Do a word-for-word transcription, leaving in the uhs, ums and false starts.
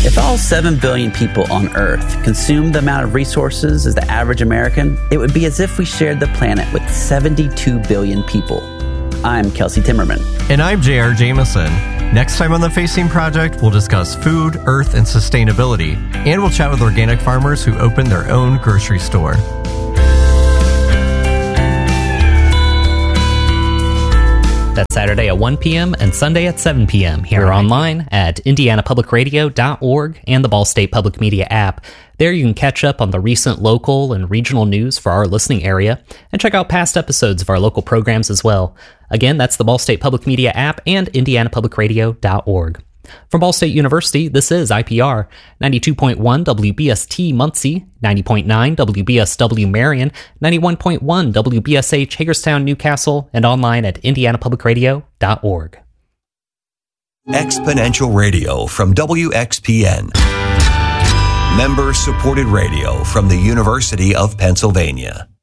If all seven billion people on Earth consumed the amount of resources as the average American, it would be as if we shared the planet with seventy-two billion people. I'm Kelsey Timmerman. And I'm J R Jameson. Next time on The Facing Project, we'll discuss food, earth, and sustainability, and we'll chat with organic farmers who opened their own grocery store. That's Saturday at one p.m. and Sunday at seven p.m. here right. online at indiana public radio dot org and the Ball State Public Media app. There you can catch up on the recent local and regional news for our listening area and check out past episodes of our local programs as well. Again, that's the Ball State Public Media app and indiana public radio dot org. From Ball State University, this is I P R, ninety-two point one W B S T Muncie, ninety point nine W B S W Marion, ninety-one point one W B S H Hagerstown, Newcastle, and online at indiana public radio dot org. Exponential Radio from W X P N. Member-supported radio from the University of Pennsylvania.